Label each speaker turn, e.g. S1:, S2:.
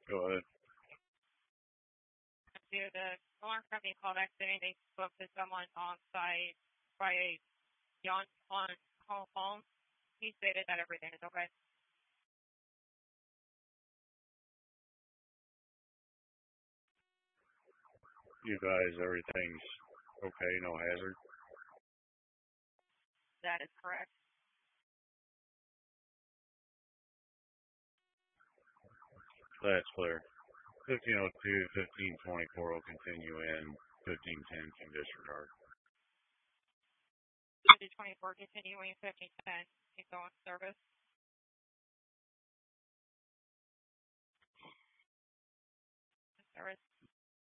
S1: Go ahead.
S2: To the alarm company called back saying they spoke to someone on site by on home. He stated that everything is okay.
S1: You guys, everything's okay, no hazard.
S2: That is correct.
S1: That's clear. 1502, 1524 will continue in. 1510 can disregard.
S2: 24 continuing 1510. Keep going service. Service